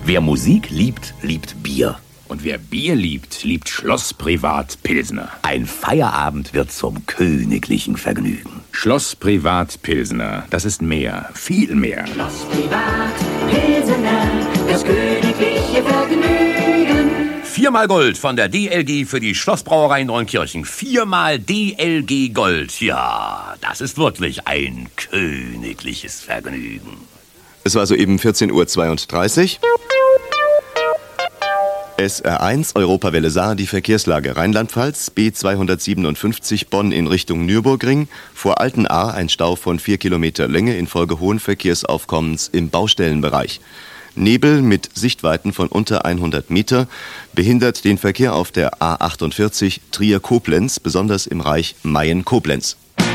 Wer Musik liebt, liebt Bier. Und wer Bier liebt, liebt Schloss Privat Pilsner. Ein Feierabend wird zum königlichen Vergnügen. Schloss Privat Pilsner, das ist mehr, viel mehr. Schloss Privat Pilsener, das königliche Vergnügen. 4-mal Gold von der DLG für die Schlossbrauerei Neunkirchen. 4-mal DLG Gold. Ja, das ist wirklich ein königliches Vergnügen. Es war soeben 14:32 Uhr. SR1 Europawelle Saar, die Verkehrslage Rheinland-Pfalz, B257 Bonn in Richtung Nürburgring, vor Altenahr ein Stau von 4 Kilometer Länge infolge hohen Verkehrsaufkommens im Baustellenbereich. Nebel mit Sichtweiten von unter 100 Meter behindert den Verkehr auf der A48 Trier-Koblenz, besonders im Bereich Mayen-Koblenz.